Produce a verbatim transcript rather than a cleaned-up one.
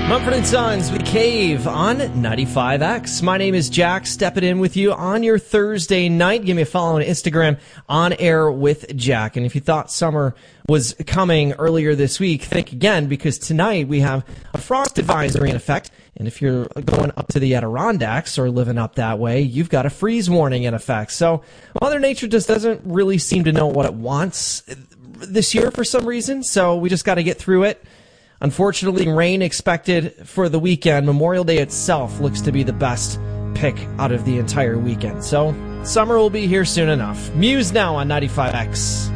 Mumford and Sons with Cave on ninety-five X. My name is Jack, stepping in with you on your Thursday night. Give me a follow on Instagram, On Air with Jack. And if you thought summer was coming earlier this week, think again, because tonight we have a frost advisory in effect. And if you're going up to the Adirondacks or living up that way, you've got a freeze warning in effect. So Mother Nature just doesn't really seem to know what it wants this year for some reason. So we just got to get through it. Unfortunately, rain expected for the weekend. Memorial Day itself looks to be the best pick out of the entire weekend. So summer will be here soon enough. Muse now on ninety-five X.